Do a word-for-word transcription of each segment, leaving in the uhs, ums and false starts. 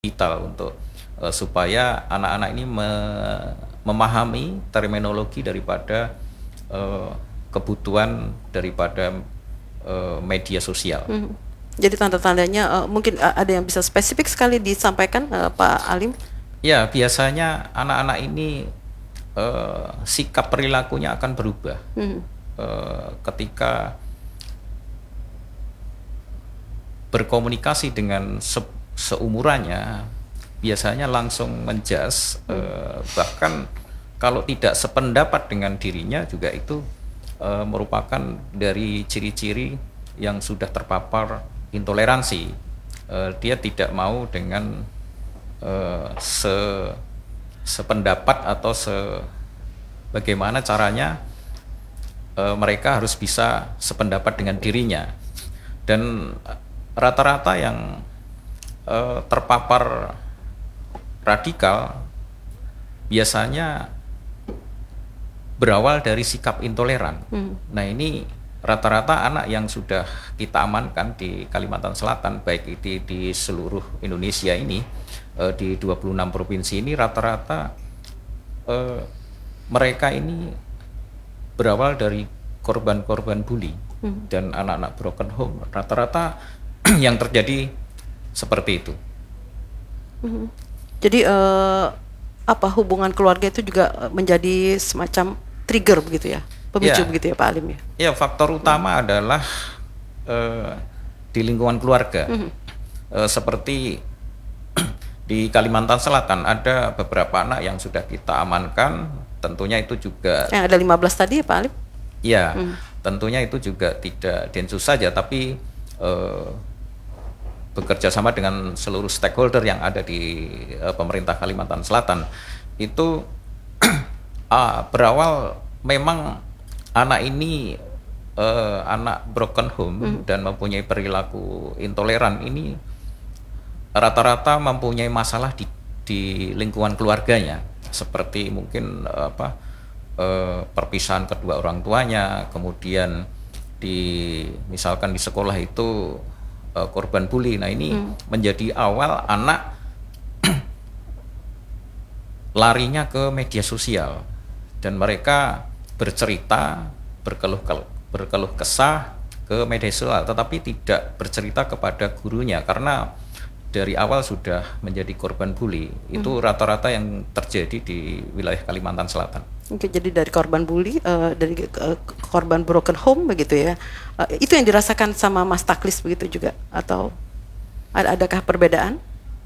digital untuk uh, supaya anak-anak ini me- memahami terminologi daripada uh, kebutuhan daripada uh, media sosial. Hmm. Jadi tanda-tandanya uh, mungkin uh, ada yang bisa spesifik sekali disampaikan, uh, Pak Alim? Ya, biasanya anak-anak ini uh, sikap perilakunya akan berubah Hmm. uh, ketika berkomunikasi dengan se- seumurannya, biasanya langsung menjas, hmm. uh, bahkan kalau tidak sependapat dengan dirinya juga itu uh, merupakan dari ciri-ciri yang sudah terpapar intoleransi. Uh, dia tidak mau dengan uh, se sependapat atau se bagaimana caranya uh, mereka harus bisa sependapat dengan dirinya. Dan rata-rata yang uh, terpapar radikal biasanya berawal dari sikap intoleran. Hmm. Nah, ini rata-rata anak yang sudah kita amankan di Kalimantan Selatan, baik di, di seluruh Indonesia ini, uh, di dua puluh enam provinsi ini, rata-rata uh, mereka ini berawal dari korban-korban bully. Hmm. Dan anak-anak broken home rata-rata yang terjadi seperti itu. Hmm. Jadi uh, apa hubungan keluarga itu juga menjadi semacam trigger begitu ya, pemicu ya, begitu ya Pak Alim ya? Ya, faktor utama hmm. adalah uh, di lingkungan keluarga. Hmm. Uh, seperti di Kalimantan Selatan ada beberapa anak yang sudah kita amankan, tentunya itu juga. Yang ada lima belas tadi ya Pak Alim? Ya, hmm. tentunya itu juga tidak Densus saja, tapi uh, bekerja sama dengan seluruh stakeholder yang ada di uh, pemerintah Kalimantan Selatan. Itu uh, berawal memang anak ini uh, anak broken home hmm. dan mempunyai perilaku intoleran ini rata-rata mempunyai masalah di, di lingkungan keluarganya, seperti mungkin uh, apa uh, perpisahan kedua orang tuanya, kemudian di misalkan di sekolah itu korban bully. Nah, ini hmm. menjadi awal anak larinya ke media sosial dan mereka bercerita, berkeluh berkeluh kesah ke media sosial, tetapi tidak bercerita kepada gurunya karena dari awal sudah menjadi korban bully. Itu rata-rata yang terjadi di wilayah Kalimantan Selatan. Oke, jadi dari korban bully, uh, dari uh, korban broken home begitu ya, uh, itu yang dirasakan sama Mas Taklis begitu juga, atau ad- adakah perbedaan?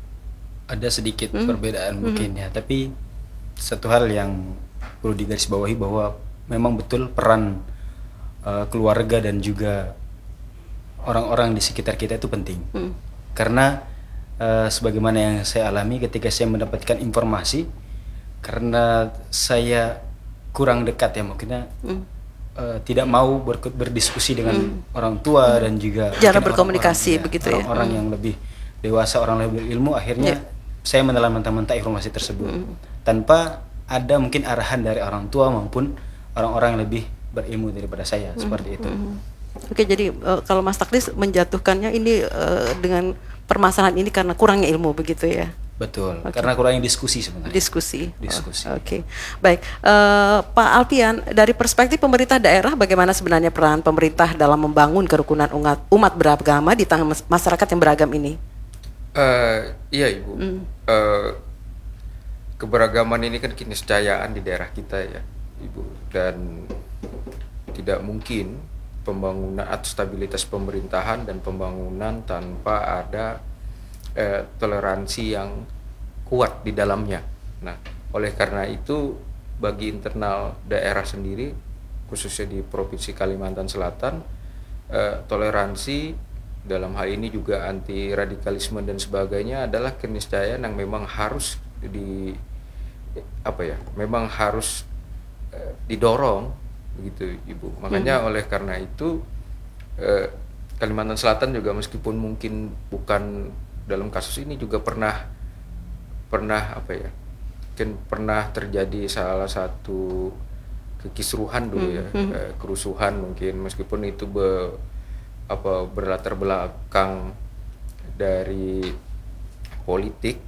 Ada sedikit hmm. perbedaan hmm. mungkin ya, tapi satu hal yang perlu digarisbawahi bahwa memang betul peran uh, keluarga dan juga orang-orang di sekitar kita itu penting. Hmm. Karena uh, sebagaimana yang saya alami ketika saya mendapatkan informasi, karena saya kurang dekat ya mungkinnya hmm. uh, tidak mau ber, berdiskusi dengan hmm. orang tua hmm. dan juga cara berkomunikasi orang-orang, begitu ya, ya orang-orang hmm. yang lebih dewasa, orang yang lebih berilmu, akhirnya yeah. saya menelan mentah-mentah informasi tersebut hmm. tanpa ada mungkin arahan dari orang tua maupun orang-orang yang lebih berilmu daripada saya hmm. seperti itu. Hmm. Oke, jadi uh, kalau Mas Taklis menjatuhkannya ini uh, dengan permasalahan ini karena kurangnya ilmu begitu ya? Betul, okay. Karena kurangnya diskusi sebenarnya. Diskusi. Diskusi. Oh, Oke, okay. Baik. Uh, Pak Alfian, dari perspektif pemerintah daerah, bagaimana sebenarnya peran pemerintah dalam membangun kerukunan umat, umat beragama di tengah masyarakat yang beragam ini? Uh, iya Ibu. Mm. Uh, keberagaman ini kan keniscayaan di daerah kita ya, Ibu, dan tidak mungkin pembangunan atau stabilitas pemerintahan dan pembangunan tanpa ada Eh, toleransi yang kuat di dalamnya. Nah, oleh karena itu bagi internal daerah sendiri, khususnya di Provinsi Kalimantan Selatan, eh, toleransi dalam hal ini juga anti radikalisme dan sebagainya adalah keniscayaan yang memang harus di apa ya, memang harus eh, didorong begitu Ibu. Makanya hmm. oleh karena itu eh, Kalimantan Selatan juga meskipun mungkin bukan dalam kasus ini juga pernah pernah apa ya mungkin pernah terjadi salah satu kekisruhan dulu ya, hmm. eh, kerusuhan mungkin meskipun itu be, apa berlatar belakang dari politik